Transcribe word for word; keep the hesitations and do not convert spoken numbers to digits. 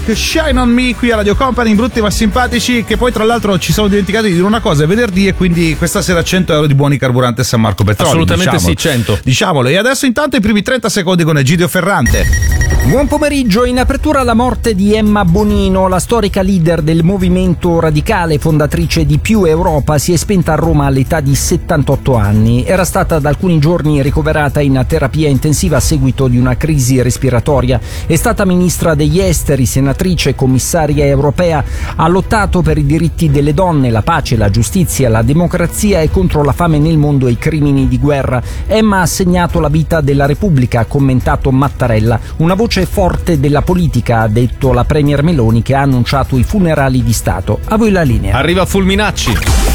Shine on Me qui a Radio Company, brutti ma simpatici, che poi tra l'altro ci siamo dimenticati di dire una cosa, è venerdì e quindi questa sera cento euro di buoni carburante San Marco Petrolio. Assolutamente diciamolo. sì, cento. Diciamolo. E adesso intanto i primi trenta secondi con Egidio Ferrante. Buon pomeriggio. In apertura la morte di Emma Bonino, la storica leader del movimento radicale, fondatrice di Più Europa, si è spenta a Roma all'età di settantotto anni. Era stata da alcuni giorni ricoverata in terapia intensiva a seguito di una crisi respiratoria. È stata ministra degli esteri, senatrice, commissaria europea. Ha lottato per i diritti delle donne, la pace, la giustizia, la democrazia e contro la fame nel mondo e i crimini di guerra. Emma ha segnato la vita della Repubblica, ha commentato Mattarella. Una voce forte della politica, ha detto la premier Meloni, che ha annunciato i funerali di Stato. A voi la linea. Arriva Fulminacci.